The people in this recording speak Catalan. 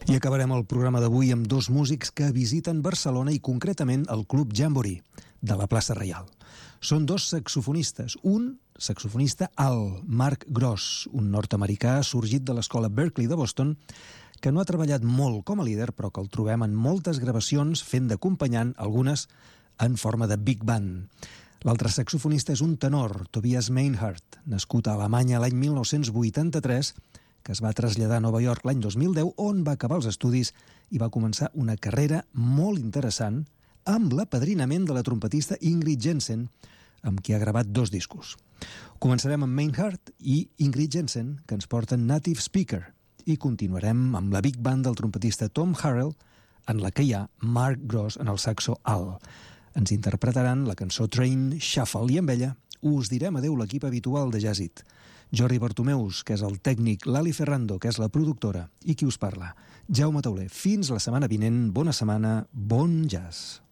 I acabarem el programa d'avui amb dos músics que visiten Barcelona i concretament el Club Jamboree de la plaça Reial. Són dos saxofonistes. Un saxofonista alt, Mark Gross, un nord-americà sorgit de l'escola Berklee de Boston, que no ha treballat molt com a líder, però que el trobem en moltes gravacions fent d'acompanyant, algunes en forma de big band. L'altre saxofonista és un tenor, Tobias Meinhardt, nascut a Alemanya l'any 1983, que es va traslladar a Nova York l'any 2010, on va acabar els estudis i va començar una carrera molt interessant amb l'apadrinament de la trompetista Ingrid Jensen, amb qui ha gravat 2 discos. Començarem amb Meinhardt i Ingrid Jensen, que ens porten Native Speaker, i continuarem amb la big band del trompetista Tom Harrell, en la que hi ha Mark Gross en el saxo alt. Ens interpretaran la cançó Train Shuffle i amb ella us direm adeu l'equip habitual de Jazzit. Jordi Bartomeus, que és el tècnic, Lali Ferrando, que és la productora, i qui us parla, Jaume Tauler. Fins la setmana vinent, bona setmana, bon jazz.